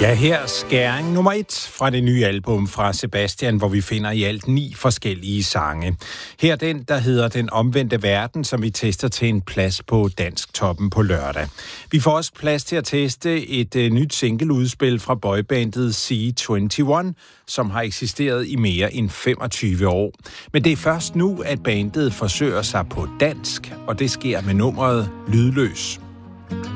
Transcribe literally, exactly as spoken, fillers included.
Ja, her skæring nummer et fra det nye album fra Sebastian, hvor vi finder i alt ni forskellige sange. Her den, der hedder Den Omvendte Verden, som vi tester til en plads på Dansk Toppen på lørdag. Vi får også plads til at teste et uh, nyt singleudspil fra boybandet C enogtyve, som har eksisteret i mere end femogtyve år. Men det er først nu, at bandet forsøger sig på dansk, og det sker med nummeret Lydløs.